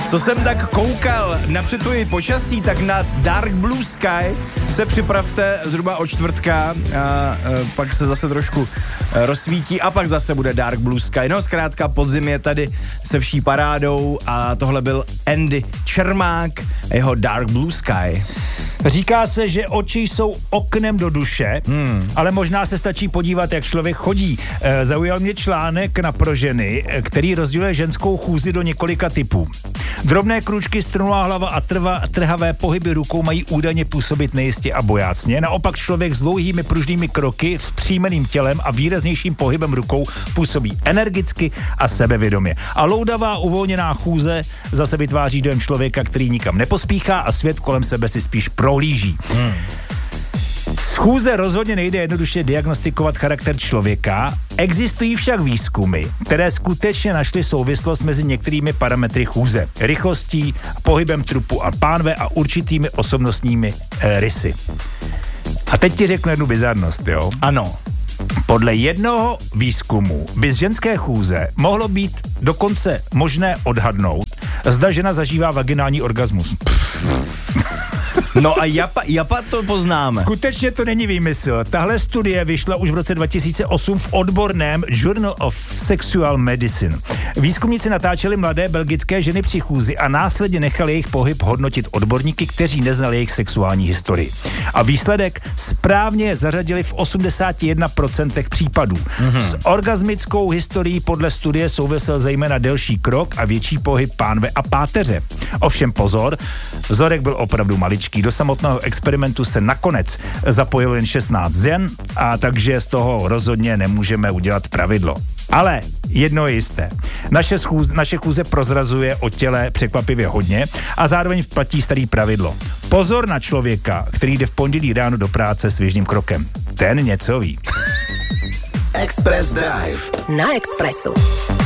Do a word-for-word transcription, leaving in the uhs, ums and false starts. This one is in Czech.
Co jsem tak koukal na předpověď počasí, tak na Dark Blue Sky se připravte zhruba od čtvrtka a, a pak se zase trošku rozsvítí a pak zase bude Dark Blue Sky. No zkrátka podzim je tady se vší parádou a tohle byl Andy Čermák a jeho Dark Blue Sky. Říká se, že oči jsou oknem do duše, hmm. ale možná se stačí podívat, jak člověk chodí. E, zaujal mě článek na Pro ženy, který rozděluje ženskou chůzi do několika typů. Drobné krůčky, strnulá hlava a trva, trhavé pohyby rukou mají údajně působit nejistě a bojácně. Naopak člověk s dlouhými pružnými kroky, s příjmeným tělem a výraznějším pohybem rukou působí energicky a sebevědomě. A loudavá uvolněná chůze zase vytváří dojem člověka, který nikam nepospíchá a svět kolem sebe si spíš prohlíží. Hmm. Z chůze rozhodně nejde jednoduše diagnostikovat charakter člověka, existují však výzkumy, které skutečně našly souvislost mezi některými parametry chůze, rychlostí, pohybem trupu a pánve a určitými osobnostními e, rysy. A teď ti řeknu jednu bizarnost, jo? Ano. Podle jednoho výzkumu by z ženské chůze mohlo být dokonce možné odhadnout, zda žena zažívá vaginální orgasmus. No a japa, japa to poznáme. Skutečně to není výmysl. Tahle studie vyšla už v roce dva tisíce osm v odborném Journal of Sexual Medicine. Výzkumníci natáčeli mladé belgické ženy při chůzi a následně nechali jejich pohyb hodnotit odborníky, kteří neznali jejich sexuální historii. A výsledek správně zařadili v osmdesát jedna procent případů. Mm-hmm. S orgasmickou historií podle studie souvisel zejména delší krok a větší pohyb pánve a páteře. Ovšem pozor, vzorek byl opravdu maličký. Do samotného experimentu se nakonec zapojilo jen šestnáct žen, a takže z toho rozhodně nemůžeme udělat pravidlo. Ale jedno je jisté. Naše, schůze, naše chůze prozrazuje o těle překvapivě hodně a zároveň platí starý pravidlo. Pozor na člověka, který jde v pondělí ráno do práce svěžným krokem. Ten něco ví. Express Drive na Expressu.